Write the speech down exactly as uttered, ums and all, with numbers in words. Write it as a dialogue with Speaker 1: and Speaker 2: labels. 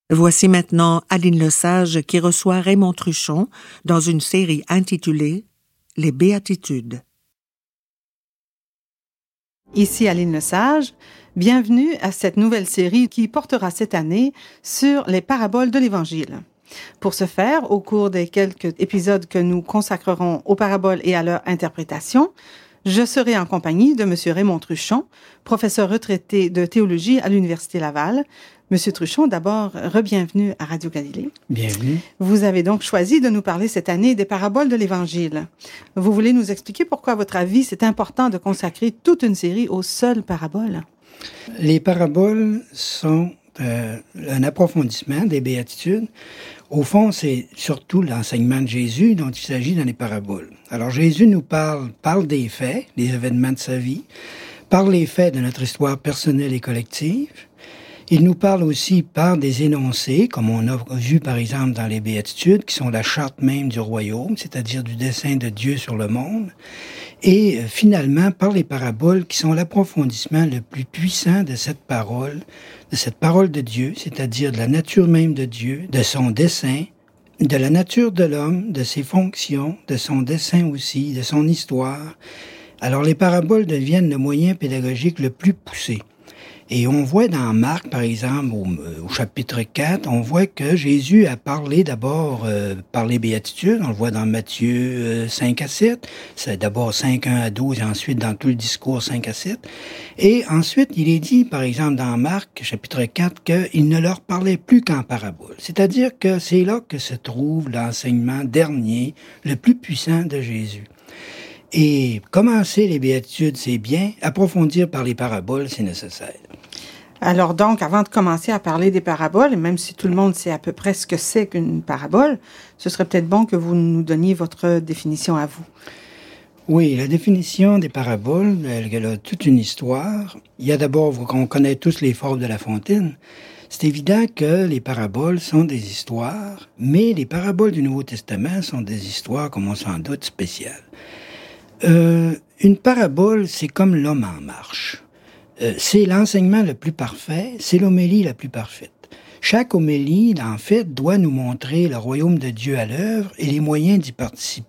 Speaker 1: Voici maintenant Aline Lesage qui reçoit Raymond Truchon dans une série intitulée « Les Béatitudes ».
Speaker 2: Ici Aline Lesage, bienvenue à cette nouvelle série qui portera cette année sur les paraboles de l'Évangile. Pour ce faire, au cours des quelques épisodes que nous consacrerons aux paraboles et à leur interprétation, je serai en compagnie de M. Raymond Truchon, professeur retraité de théologie à l'Université Laval. Monsieur Truchon, d'abord, re-bienvenue à Radio Galilée.
Speaker 3: Bienvenue.
Speaker 2: Vous avez donc choisi de nous parler cette année des paraboles de l'Évangile. Vous voulez nous expliquer pourquoi, à votre avis, c'est important de consacrer toute une série aux seules paraboles?
Speaker 3: Les paraboles sont euh, un approfondissement des béatitudes. Au fond, c'est surtout l'enseignement de Jésus dont il s'agit dans les paraboles. Alors, Jésus nous parle, parle des faits, des événements de sa vie, parle des faits de notre histoire personnelle et collective. Il nous parle aussi par des énoncés, comme on a vu par exemple dans les Béatitudes, qui sont la charte même du royaume, c'est-à-dire du dessein de Dieu sur le monde. Et euh, finalement, par les paraboles, qui sont l'approfondissement le plus puissant de cette parole, de cette parole de Dieu, c'est-à-dire de la nature même de Dieu, de son dessein, de la nature de l'homme, de ses fonctions, de son dessein aussi, de son histoire. Alors les paraboles deviennent le moyen pédagogique le plus poussé. Et on voit dans Marc, par exemple, au, au chapitre quatre, on voit que Jésus a parlé d'abord euh, par les béatitudes. On le voit dans Matthieu euh, cinq à sept. C'est d'abord cinq, un à douze, et ensuite dans tout le discours cinq à sept. Et ensuite, il est dit, par exemple, dans Marc, chapitre quatre, qu'il ne leur parlait plus qu'en parabole. C'est-à-dire que c'est là que se trouve l'enseignement dernier, le plus puissant de Jésus. Et commencer les béatitudes, c'est bien. Approfondir par les paraboles, c'est nécessaire.
Speaker 2: Alors donc, avant de commencer à parler des paraboles, et même si tout le monde sait à peu près ce que c'est qu'une parabole, ce serait peut-être bon que vous nous donniez votre définition à vous.
Speaker 3: Oui, la définition des paraboles, elle, elle a toute une histoire. Il y a d'abord, on connaît tous les fables de La Fontaine. C'est évident que les paraboles sont des histoires, mais les paraboles du Nouveau Testament sont des histoires, comme on s'en doute, spéciales. Euh, une parabole, c'est comme l'homme en marche. Euh, c'est l'enseignement le plus parfait, c'est l'homélie la plus parfaite. Chaque homélie, en fait, doit nous montrer le royaume de Dieu à l'œuvre et les moyens d'y participer.